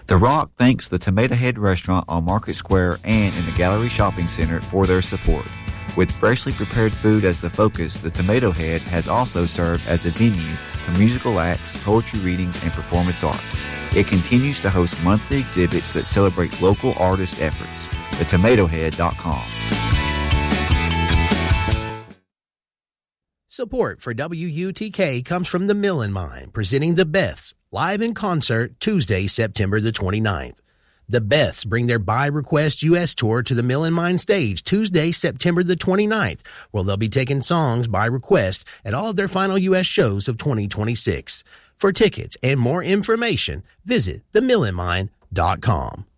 The Rock thanks the Tomato Head Restaurant on Market Square and in the Gallery Shopping Center for their support. With freshly prepared food as the focus, the Tomato Head has also served as a venue for musical acts, poetry readings, and performance art. It continues to host monthly exhibits that celebrate local artist efforts. TheTomatoHead.com. Support for WUTK comes from the Millen Mine, presenting the Beths live in concert Tuesday, September the 29th. The Beths bring their By Request U.S. tour to the Millen Mine stage Tuesday, September the 29th, where they'll be taking songs by request at all of their final U.S. shows of 2026. For tickets and more information, visit themillenmine.com.